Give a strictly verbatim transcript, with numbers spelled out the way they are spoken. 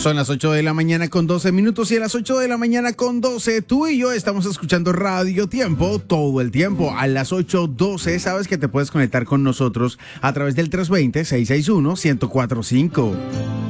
Son las ocho de la mañana con doce minutos y a las ocho de la mañana con doce tú y yo estamos escuchando Radio Tiempo todo el tiempo. A las ocho doce sabes que te puedes conectar con nosotros a través del tres dos cero, seis seis uno, uno cero cuatro cinco.